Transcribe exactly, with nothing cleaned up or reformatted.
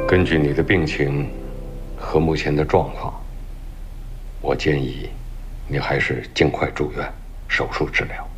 根据你的病情和目前的状况，我建议你还是尽快住院手术治疗。